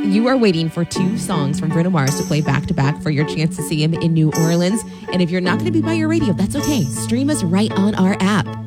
You are waiting for two songs from Bruno Mars to play back to back for your chance to see him in New Orleans. And if you're not going to be by your radio, that's okay. Stream us right on our app.